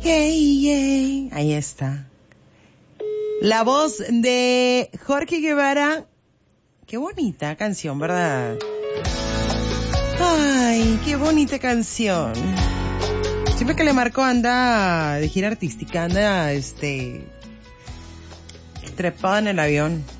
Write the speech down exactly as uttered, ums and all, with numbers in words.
Hey, hey. Ahí está. La voz de Jorge Guevara. Qué bonita canción, ¿verdad? Ay, qué bonita canción. Siempre que le marco anda de gira artística, anda este trepada en el avión.